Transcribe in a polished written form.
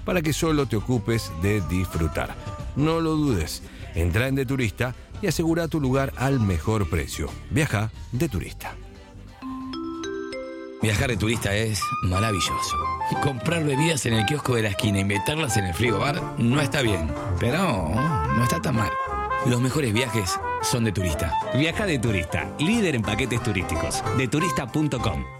para que solo te ocupes de disfrutar. No lo dudes, entra en De Turista y asegura tu lugar al mejor precio. Viaja de turista. Viajar de turista es maravilloso. Comprar bebidas en el kiosco de la esquina y meterlas en el frigobar no está bien, pero no está tan mal. Los mejores viajes son de turista. Viaja de turista, líder en paquetes turísticos. Deturista.com